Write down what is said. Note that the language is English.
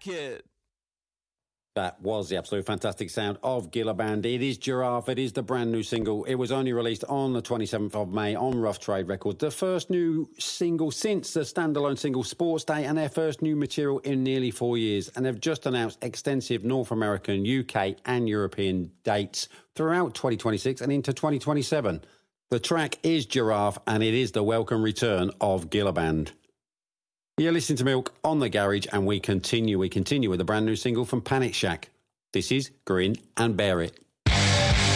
Kid. That was the absolute fantastic sound of Gilliband. It is Giraffe. It is the brand new single. It was only released on the 27th of May on Rough Trade Records. The first new single since the standalone single Sports Day, and their first new material in nearly 4 years. And they've just announced extensive North American, UK and European dates throughout 2026 and into 2027. The track is Giraffe, and it is the welcome return of Gilliband. You're listening to Milk on The Garage, and we continue with a brand new single from Panic Shack. This is Grin and Bear It.